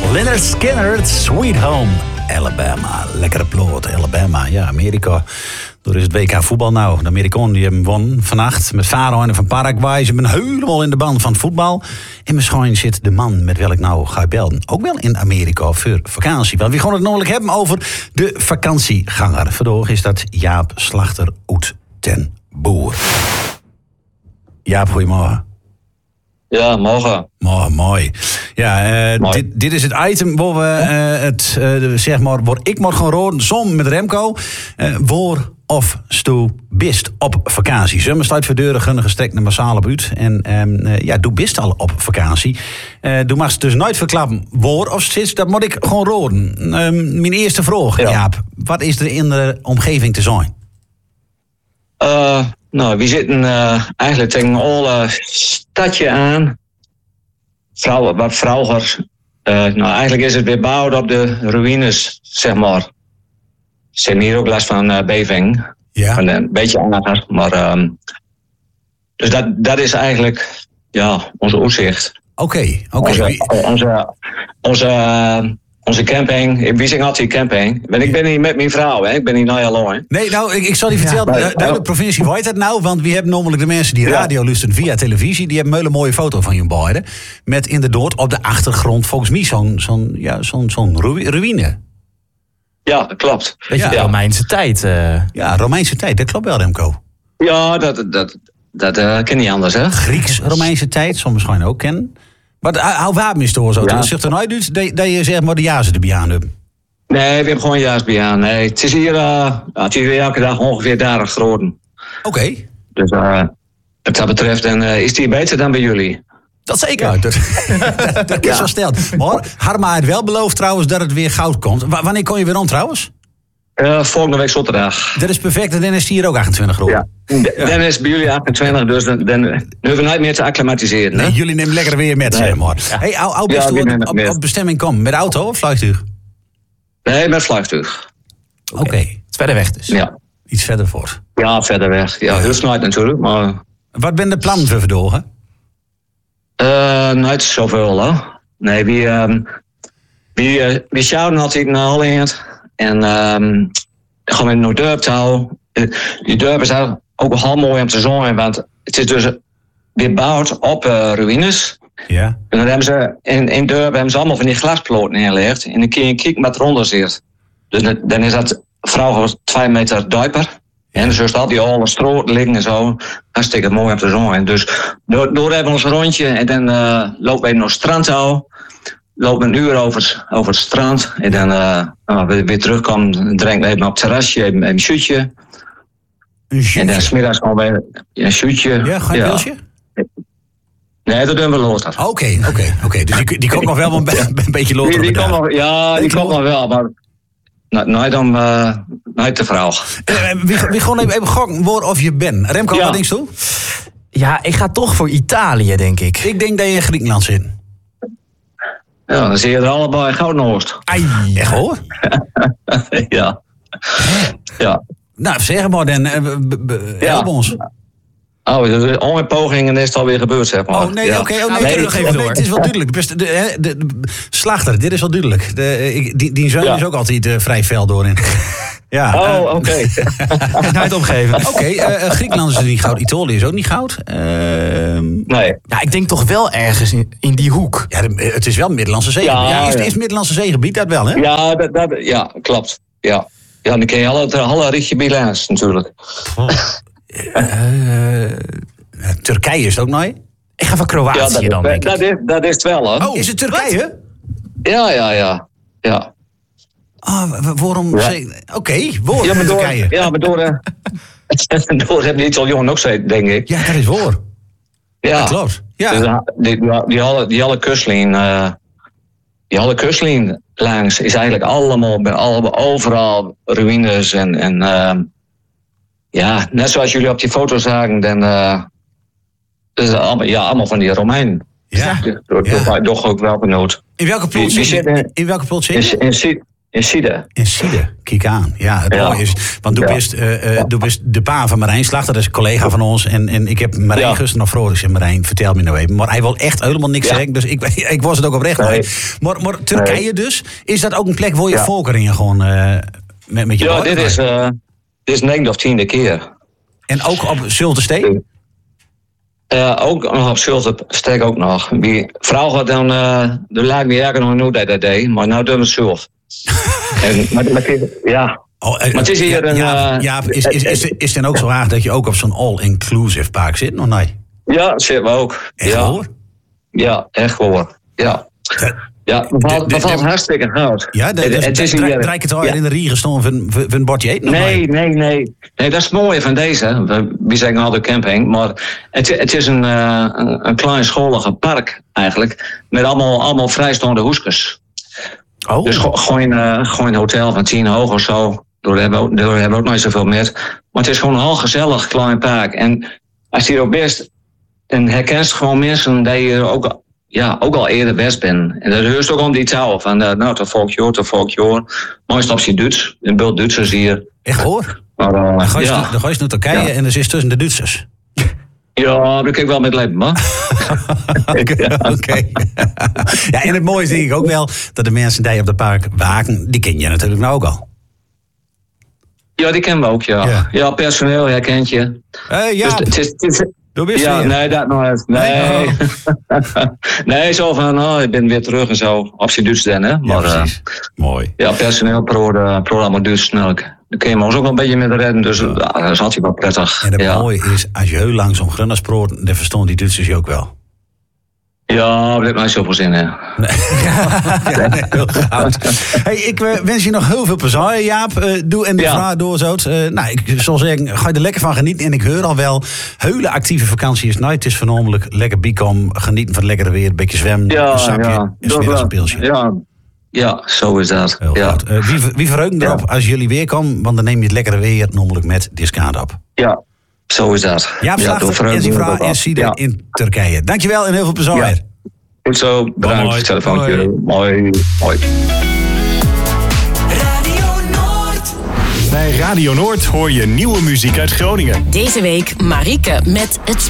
Lynyrd Skynyrd, Sweet Home Alabama. Lekkere ploot, Alabama. Ja, Amerika. Door is het WK voetbal nou. De Amerikanen die hebben won vannacht met Faroe van Paraguay. Ze zijn helemaal in de band van het voetbal. En misschien zit de man met welk nou ga je belden ook wel in Amerika voor vakantie. Want we gaan het namelijk hebben over de vakantieganger. Vandaag is dat Jaap Slachter uit ten Boer. Jaap, goedemorgen. Ja, morgen. Mooi. Ja, dit is het item waar we zeg maar, waar ik moet gaan roden, samen met Remco. Waar of stu bist op vakantie. Zomer sluit voor deuren, gunnen gestrekt naar massale buurt. En doe bist al op vakantie. Doe mag dus nooit verklappen waar of zit. Dat moet ik gewoon roden. Mijn eerste vraag, Jaap. Wat is er in de omgeving te zijn? Nou, we zitten eigenlijk tegen een oude stadje aan. Wat vroeger. Nou, eigenlijk is het weer bouwd op de ruïnes, zeg maar. Ze hebben hier ook last van beving. Ja. Van een beetje anger, maar... dus dat is eigenlijk, onze uitzicht. Oké. Onze camping, wie zegt altijd camping? Ik ben niet met mijn vrouw, hè? Ik ben niet nou alleen. Nee, nou, ik zal je vertellen, de provincie weet het nou, want we hebben namelijk de mensen die radio luisteren via televisie, die hebben een hele mooie foto van je beiden. Met inderdaad op de achtergrond volgens mij zo'n ruïne. Ja, dat klopt. Beetje Romeinse tijd. Ja, Romeinse tijd, dat klopt wel, Remco. Ja, dat ken niet anders, hè? Grieks-Romeinse tijd, soms misschien ook kennen. Maar hoe warm is het hoor zo? Dat zegt er nooit uit dat je zeg maar de jazen erbij aan hebt. Nee, we hebben gewoon jaars bij aan. Nee, het is hier elke dag ongeveer 30 graden. Oké. Dus wat dat betreft is die beter dan bij jullie. Dat zeker. Ja. Dat is wel steld. Maar Harma heeft wel beloofd trouwens dat het weer goud komt. Wanneer kon je weer om trouwens? Volgende week zaterdag. Dat is perfect. En dan is het hier ook 28 graden. Ja. Dan is het bij jullie 28, dus dan hoeven we niet meer te acclimatiseren. Nee, jullie nemen lekker weer met, zeg maar. Ja. Hey, hoe best op bestemming komen? Met auto of vliegtuig? Nee, met vliegtuig. Oké. Verder weg dus. Ja. Iets verder voor. Ja, verder weg. Ja, heel snel natuurlijk, maar... Wat ben de plannen voor vandaag? Nooit zoveel, hè. Nee, we zouden altijd naar Holland. En dan gaan we naar Durp houden. Die Durp is ook heel mooi om te zien, want het is dus weer gebouwd op ruïnes. Ja. En dan hebben ze in Durp hebben ze allemaal van die glasploten neergelegd. En dan kun je kijken wat eronder zit. Dus dan is dat vroeger 2 meter dieper. En dus al die oude stroot liggen en zo. Hartstikke mooi om te zien. En dus door hebben we ons rondje en dan lopen we naar het strand toe. Lopen een uur over het strand. En dan weer terugkomen, drinken we even op het terrasje, even een shootje. En dan 's middags gewoon weer een shootje. Ja, ga je een pilsje? Nee, dat doen we later. Oké. Dus die komt nog wel een beetje later. Die komt nog wel, maar nooit de vrouw. We gewoon even gokken waar of je bent. Remco, wat denk je toe? Ja, ik ga toch voor Italië, denk ik. Ik denk dat je in Griekenland zit. Ja, dan zie je er allebei Goud-Noord. Echt hoor? Ja. Nou, zeg maar dan. Help ons. Al mijn pogingen is het alweer gebeurd, zeg maar. Oh nee, oké. Nog even door. Het is wel duidelijk. De Slachter, dit is wel duidelijk. Die zoon is ook altijd vrij fel doorin. Ja. Oké. Nooit opgeven. Griekenland is niet goud. Italië is ook niet goud. Nee. Ja, ik denk toch wel ergens in die hoek. Ja, het is wel Middellandse Zeegebied. Is het Middellandse Zeegebied dat wel, hè? Ja, klopt. Ja, dan ken je alle richtje bilans natuurlijk. Turkije is het ook nooit. Ik ga van Kroatië dan, denk ik. Dat is het wel, hè? Oh, is het Turkije? Ja. Waarom? Waarom Turkije? Ja, maar door hebben die Italianen ook zo, denk ik. Ja, dat is waar. Ja, dat klopt. Ja. Dus die alle kustlijn langs is eigenlijk allemaal overal ruïnes en net zoals jullie op die foto zagen, dan is het allemaal van die Romeinen. Ja. Toch ook wel benoemd. In welke plot zit je? In In Siede. In Siede, kijk aan. Ja, het mooie is, want du bist de pa van Marijn Slachter, dat is een collega van ons. En ik heb Marijn gisteren nog vrolijk en Marijn, vertel me nou even. Maar hij wil echt helemaal niks zeggen, dus ik was het ook oprecht. Nee. Maar Turkije dus, is dat ook een plek waar je volkeringen gewoon met je Ja, dit is 9e of 10e keer. En ook op Zulte-Stee? Ook nog op Zulte-Stee ook nog. Vrouwen dan, de lijkt me erger nog nooit dat deed, maar nou doen we het zelf. Maar het is hier een... Is het dan ook zo raar dat je ook op zo'n all-inclusive park zit, nog nee? Ja, dat zitten we ook. Echt hoor? Ja, echt hoor. Ja. Ja, dat valt hartstikke goud. Ja, het is hier. Draai ik het al in de rie gestonden van een bordje eten? Nee, dat is het mooie van deze. We zeggen altijd camping, maar het is een kleinscholige park eigenlijk. Met allemaal vrijstaande hoeskes. Oh. Dus gewoon een hotel van 10 hoog of zo. Daar hebben we ook nooit zoveel met. Maar het is gewoon een heel gezellig klein park. En als je hier ook bent, dan herkent gewoon mensen die je ook al eerder best bent. En dat heurst ook om die taal van, te folkjoor. Mooi op je Duits. Een bult Duitsers hier. Echt hoor? Maar, dan ga je naar Turkije en dan zit tussen de Duitsers. Ja, daar kan ik wel met leven, man. Oké. Ja, en het mooie is denk ik ook wel dat de mensen die op het park waken, die ken je natuurlijk nou ook al. Ja, die kennen we ook, ja. Ja, personeel herkent je. Ja. Dus het is nee, dat nooit. Nee. Nee, zo van, ik ben weer terug en zo. Op je Duits dan, hè. Maar, precies. Mooi. Ja, personeel, programma Duits snel. Daar kun je ons ook wel een beetje mee redden, dus dat is altijd wel prettig. En het mooie is, als je heel langzaam Grunners proort, dan verstaan die Duitsers je ook wel. Ja, daar heb ik nooit zoveel zin in. Nee. Heel goud. Hey, ik wens je nog heel veel plezier, Jaap. Doe en de vraag door zo. Ik zal zeggen, ga je er lekker van genieten. En ik hoor al wel, hele actieve vakantie is nooit. Het is voornamelijk lekker bikom, genieten van het lekkere weer, een beetje zwemmen, een zakje, en 's middags een pilsje. Ja, zo is dat. Wie verheugt erop als jullie weer komen, want dan neem je het lekkere weer namelijk met Discount op. Ja, zo is dat. Jaap Slachter en Zivra en Siede in Turkije. Dankjewel en heel veel plezier. Ja. Goed zo, bedankt voor het telefoontje. Mooi. Bij Radio Noord hoor je nieuwe muziek uit Groningen. Deze week Marieke met het